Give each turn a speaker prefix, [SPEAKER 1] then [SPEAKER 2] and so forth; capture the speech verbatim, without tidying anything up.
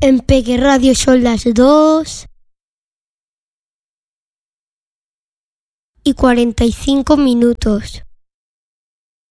[SPEAKER 1] En Peque Radio son las dos y cuarenta y cinco minutos.